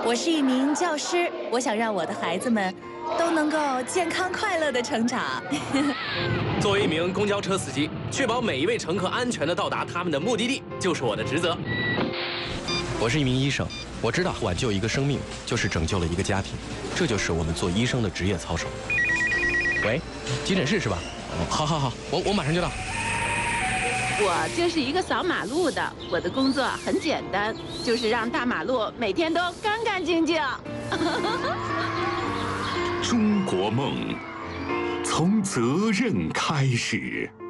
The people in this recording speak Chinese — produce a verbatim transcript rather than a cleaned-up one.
我是一名教师，我想让我的孩子们都能够健康快乐的成长。 作为一名公交车司机，确保每一位乘客安全地到达他们的目的地，就是我的职责。 我是一名医生，我知道挽救一个生命就是拯救了一个家庭，这就是我们做医生的职业操守。喂，急诊室是吧？哦，好好好，我我马上就到。 我就是一个扫马路的，我的工作很简单，就是让大马路每天都干干净净。 中国梦，从责任开始。